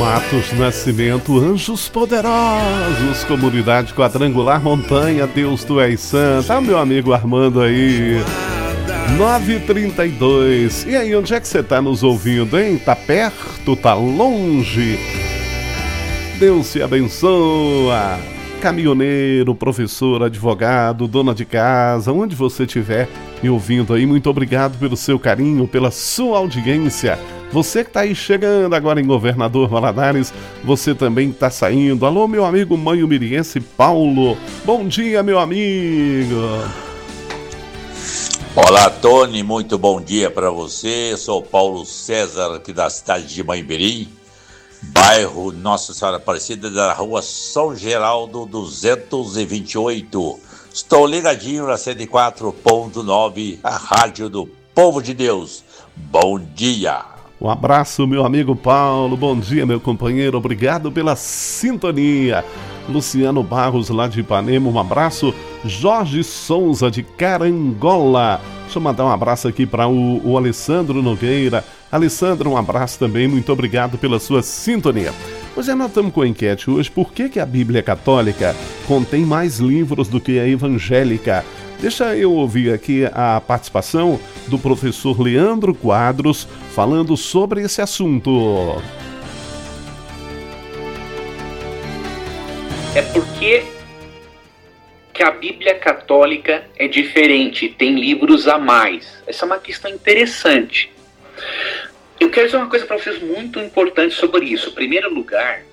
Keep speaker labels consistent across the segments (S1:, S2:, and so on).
S1: Matos Nascimento, Anjos Poderosos, Comunidade Quadrangular Montanha, Deus Tu És Santo. Ah, meu amigo Armando aí, 9h32. E aí, onde é que você tá nos ouvindo, hein? Tá perto, tá longe? Deus te abençoa. Caminhoneiro, professor, advogado, dona de casa, onde você estiver me ouvindo aí, muito obrigado pelo seu carinho, pela sua audiência. Você que está aí chegando agora em Governador Valadares, você também está saindo. Alô, meu amigo Manho Miriense Paulo. Bom dia, meu amigo.
S2: Olá, Tony. Muito bom dia para você. Eu sou o Paulo César, aqui da cidade de Manhumirim, bairro Nossa Senhora Aparecida, da rua São Geraldo 228. Estou ligadinho na 104.9, a rádio do Povo de Deus. Bom dia.
S1: Um abraço, meu amigo Paulo. Bom dia, meu companheiro. Obrigado pela sintonia. Luciano Barros, lá de Ipanema, um abraço. Jorge Souza, de Carangola. Deixa eu mandar um abraço aqui para o Alessandro Nogueira. Alessandro, um abraço também. Muito obrigado pela sua sintonia. Pois é, nós estamos com a enquete hoje. Por que a Bíblia Católica contém mais livros do que a evangélica? Deixa eu ouvir aqui a participação do professor Leandro Quadros falando sobre esse assunto.
S3: É porque que a Bíblia Católica é diferente, tem livros a mais. Essa é uma questão interessante. Eu quero dizer uma coisa para vocês muito importante sobre isso. Em primeiro lugar,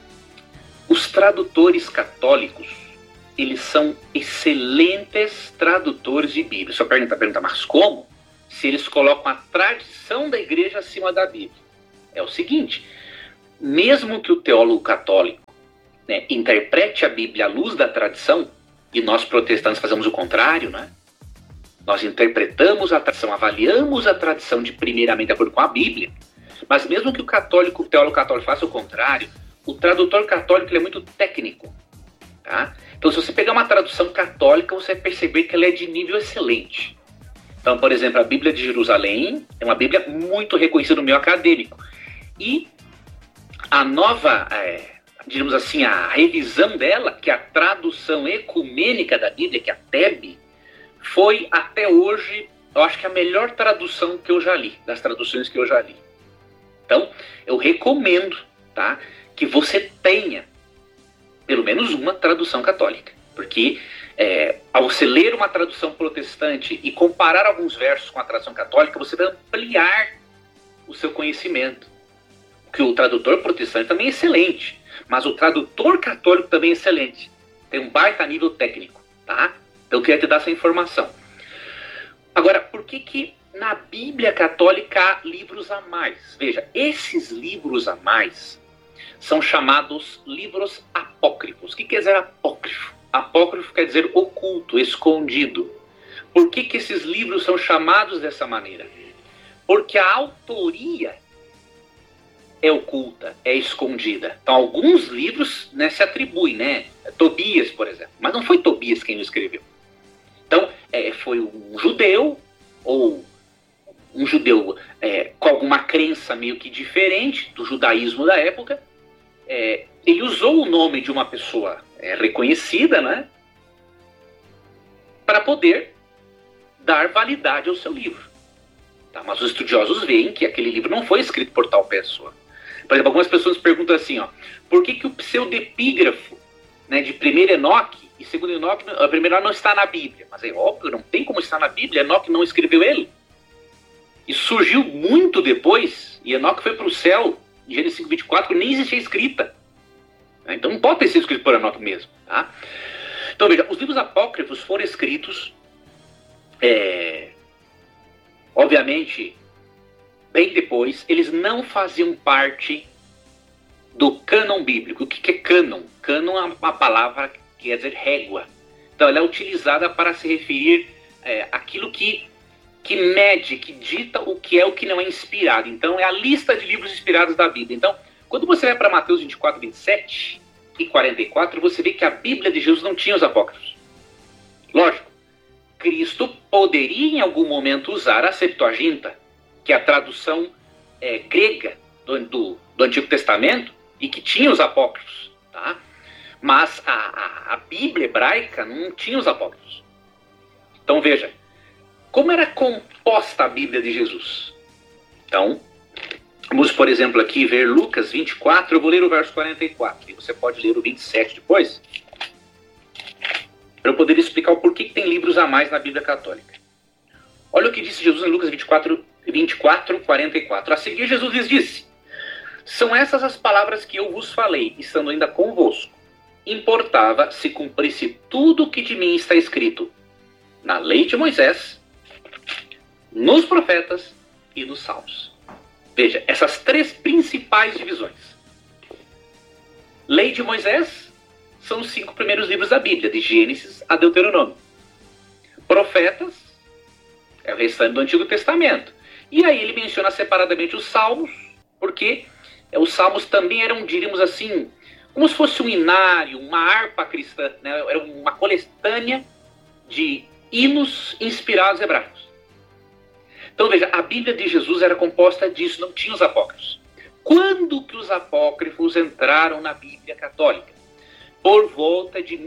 S3: os tradutores católicos, eles são excelentes tradutores de Bíblia. Só pergunta, mas como? Se eles colocam a tradição da igreja acima da Bíblia. É o seguinte, mesmo que o teólogo católico, né, interprete a Bíblia à luz da tradição, e nós protestantes fazemos o contrário, né? Nós interpretamos a tradição, avaliamos a tradição primeiramente de acordo com a Bíblia, mas mesmo que o teólogo católico faça o contrário, o tradutor católico ele é muito técnico, tá? Então, se você pegar uma tradução católica, você vai perceber que ela é de nível excelente. Então, por exemplo, a Bíblia de Jerusalém é uma Bíblia muito reconhecida no meio acadêmico. E a nova, digamos assim, a revisão dela, que é a tradução ecumênica da Bíblia, que é a TEB, foi até hoje, eu acho que a melhor tradução que eu já li, das traduções que eu já li. Então, eu recomendo, tá, que você tenha pelo menos uma tradução católica, porque ao você ler uma tradução protestante e comparar alguns versos com a tradução católica, você vai ampliar o seu conhecimento. Porque o tradutor protestante também é excelente, mas o tradutor católico também é excelente. Tem um baita nível técnico, tá? Então eu queria te dar essa informação. Agora, por que na Bíblia Católica há livros a mais? Veja, esses livros a mais são chamados livros apócrifos. O que quer dizer apócrifo? Apócrifo quer dizer oculto, escondido. Por que esses livros são chamados dessa maneira? Porque a autoria é oculta, é escondida. Então, alguns livros, né, se atribuem, né? Tobias, por exemplo. Mas não foi Tobias quem o escreveu. Então, foi um judeu, ou um judeu com alguma crença meio que diferente do judaísmo da época. Ele usou o nome de uma pessoa reconhecida, né, para poder dar validade ao seu livro. Tá? Mas os estudiosos veem que aquele livro não foi escrito por tal pessoa. Por exemplo, algumas pessoas perguntam assim, por que o pseudepígrafo, né, de primeiro Enoque e segundo Enoque, a primeira não está na Bíblia? Mas é óbvio, não tem como estar na Bíblia, Enoque não escreveu ele. Isso surgiu muito depois, e Enoque foi para o céu, em Gênesis 5:24, nem existia escrita. Então não pode ter sido escrito por Enoque mesmo. Tá? Então veja, os livros apócrifos foram escritos, obviamente, bem depois. Eles não faziam parte do cânon bíblico. O que é cânon? Cânon é uma palavra que quer dizer régua. Então ela é utilizada para se referir àquilo que mede, que dita o que é o que não é inspirado. Então é a lista de livros inspirados da Bíblia. Então, quando você vai para Mateus 24, 27 e 44, você vê que a Bíblia de Jesus não tinha os apócrifos. Lógico, Cristo poderia em algum momento usar a Septuaginta, que é a tradução grega do Antigo Testamento, e que tinha os apócrifos, tá? Mas a Bíblia hebraica não tinha os apócrifos. Então veja, como era composta a Bíblia de Jesus? Então, vamos, por exemplo, aqui ver Lucas 24, eu vou ler o verso 44, e você pode ler o 27 depois, para eu poder explicar o porquê que tem livros a mais na Bíblia católica. Olha o que disse Jesus em Lucas 24, 44. A seguir, Jesus lhes disse: são essas as palavras que eu vos falei, estando ainda convosco. Importava se cumprisse tudo o que de mim está escrito na lei de Moisés, nos profetas e nos salmos. Veja, essas três principais divisões. Lei de Moisés são os 5 primeiros livros da Bíblia, de Gênesis a Deuteronômio. Profetas é o restante do Antigo Testamento. E aí ele menciona separadamente os salmos, porque os salmos também eram, diríamos assim, como se fosse um inário, uma harpa cristã, né? Era uma coletânea de hinos inspirados hebraicos. Então veja, a Bíblia de Jesus era composta disso, não tinha os apócrifos. Quando que os apócrifos entraram na Bíblia católica? Por volta de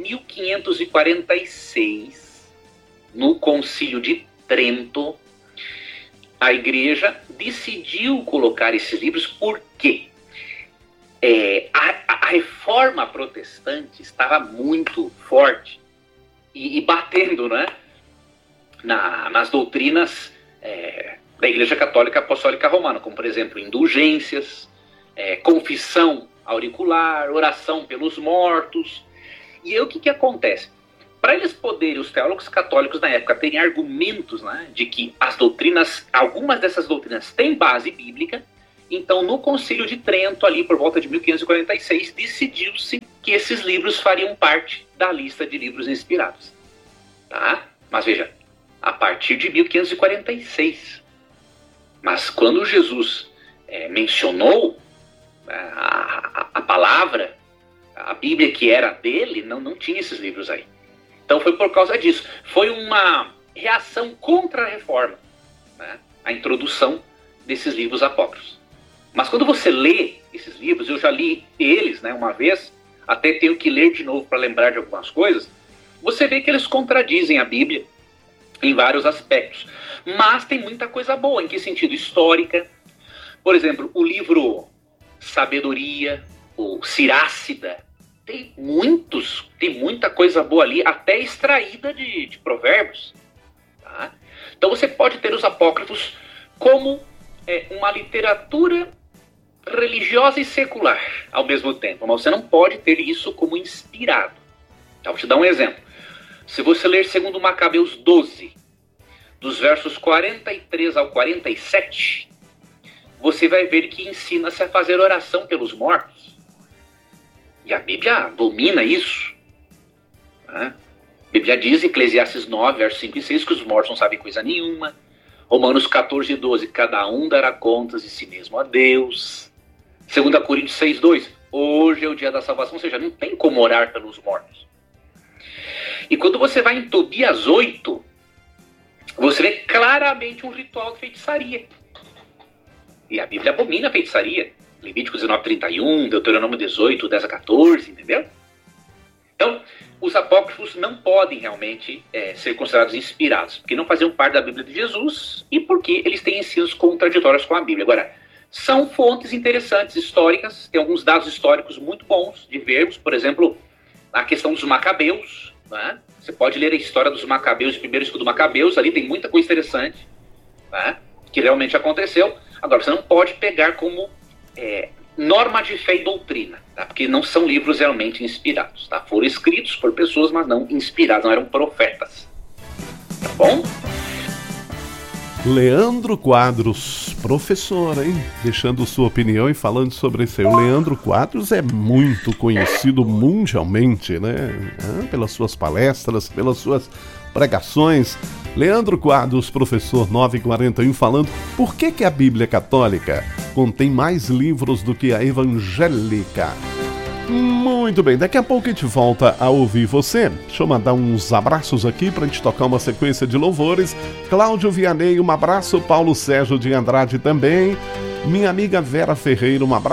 S3: 1546, no Concílio de Trento, a igreja decidiu colocar esses livros porque a reforma protestante estava muito forte e batendo, né, nas doutrinas da Igreja Católica Apostólica Romana, como, por exemplo, indulgências, confissão auricular, oração pelos mortos. E aí o que acontece? Para eles poderem, os teólogos católicos na época, terem argumentos, né, de que as doutrinas, algumas dessas doutrinas têm base bíblica, então no Concílio de Trento, ali por volta de 1546, decidiu-se que esses livros fariam parte da lista de livros inspirados. Tá? Mas veja, a partir de 1546. Mas quando Jesus mencionou a palavra, a Bíblia que era dele, não tinha esses livros aí. Então foi por causa disso. Foi uma reação contra a reforma, né? A introdução desses livros apócrifos. Mas quando você lê esses livros, eu já li eles, né, uma vez, até tenho que ler de novo para lembrar de algumas coisas, você vê que eles contradizem a Bíblia em vários aspectos. Mas tem muita coisa boa. Em que sentido? Histórica. Por exemplo, o livro Sabedoria, ou Sirácida, tem muita coisa boa ali, até extraída de provérbios. Tá? Então você pode ter os apócrifos como uma literatura religiosa e secular ao mesmo tempo, mas você não pode ter isso como inspirado. Então, vou te dar um exemplo. Se você ler 2 Macabeus 12, dos versos 43 ao 47, você vai ver que ensina-se a fazer oração pelos mortos. E a Bíblia domina isso. Né? A Bíblia diz, em Eclesiastes 9, versos 5 e 6, que os mortos não sabem coisa nenhuma. Romanos 14 e 12, cada um dará contas de si mesmo a Deus. 2 Coríntios 6, 2, hoje é o dia da salvação, ou seja, não tem como orar pelos mortos. E quando você vai em Tobias 8, você vê claramente um ritual de feitiçaria. E a Bíblia abomina a feitiçaria. Levítico 19, 31, Deuteronômio 18, 10 a 14, entendeu? Então, os apócrifos não podem realmente ser considerados inspirados, porque não faziam parte da Bíblia de Jesus e porque eles têm ensinos contraditórios com a Bíblia. Agora, são fontes interessantes, históricas, tem alguns dados históricos muito bons de vermos, por exemplo, a questão dos Macabeus, né? Você pode ler a história dos Macabeus, o primeiro estudo Macabeus, ali tem muita coisa interessante, né, que realmente aconteceu. Agora, você não pode pegar como norma de fé e doutrina, tá? Porque não são livros realmente inspirados, tá? Foram escritos por pessoas, mas não inspirados, não eram profetas. Tá bom?
S1: Leandro Quadros, professor, hein? Deixando sua opinião e falando sobre isso aí. O Leandro Quadros é muito conhecido mundialmente, né? Pelas suas palestras, pelas suas pregações. Leandro Quadros, professor 941, falando por que a Bíblia Católica contém mais livros do que a evangélica. Muito bem, daqui a pouco a gente volta a ouvir você. Deixa eu mandar uns abraços aqui pra gente tocar uma sequência de louvores. Cláudio Vianney, um abraço. Paulo Sérgio de Andrade também. Minha amiga Vera Ferreira, um abraço.